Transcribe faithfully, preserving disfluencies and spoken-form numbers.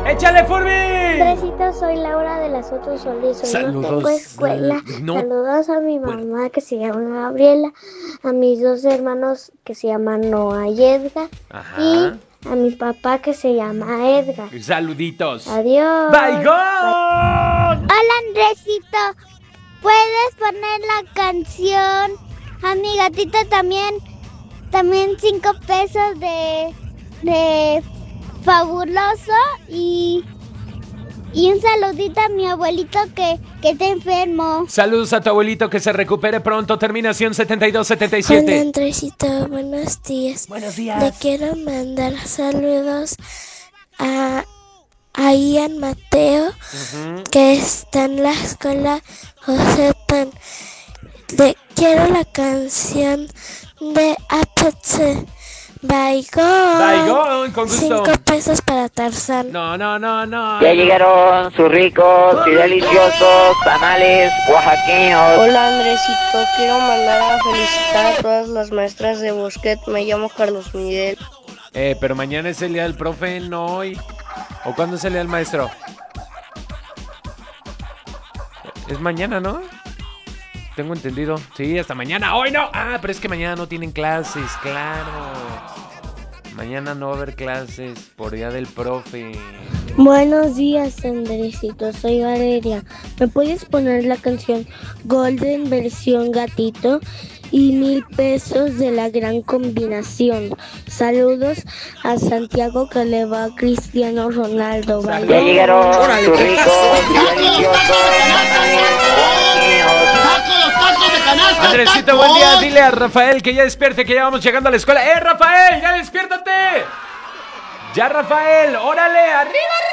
¡Échale, Furby! Andresito, soy Laura de la Soto Solís. Hoy Saludos. no tengo escuela. Eh, no. Saludos a mi mamá Bueno. que se llama Gabriela, a mis dos hermanos que se llaman Noah y Edgar, Ajá. y a mi papá que se llama Edgar. Saluditos. Adiós. ¡Bye, gol! Hola, Andresito. ¿Puedes poner la canción a mi gatita también? También cinco pesos de, de fabuloso y, y un saludito a mi abuelito que, que está enfermo. Saludos a tu abuelito, que se recupere pronto. Terminación setenta y dos setenta y Hola, siete. Andresito, buenos días. Buenos días. Le quiero mandar saludos a, a Ian Mateo, Ujú. que está en la escuela José Pan. Le quiero la canción de Apache. Baigón. Baigón, con gusto. Cinco pesos para Tarzán. No, no, no, no. Ya llegaron sus ricos y deliciosos tamales oaxaqueños. Hola, Andresito, quiero mandar a felicitar a todas las maestras de Bosquet. Me llamo Carlos Miguel. Eh, pero mañana es el día del profe, no hoy. ¿O cuándo es el día del maestro? Es mañana, ¿no? Tengo entendido. Sí, hasta mañana. ¡Hoy no! Ah, pero es que mañana no tienen clases, claro. Mañana no va a haber clases por día del profe. Buenos días, Andresito, soy Valeria. ¿Me puedes poner la canción Golden versión gatito? Y mil pesos de la gran combinación. Saludos a Santiago, que le va a Cristiano Ronaldo. Bye. Ya llegaron sus ricos y deliciosos tamales oaxaqueños. Andresito, buen día. Dile a Rafael que ya despierte, que ya vamos llegando a la escuela. ¡Eh, Rafael! ¡Ya despiértate! ¡Ya, Rafael! ¡Órale! ¡Arriba,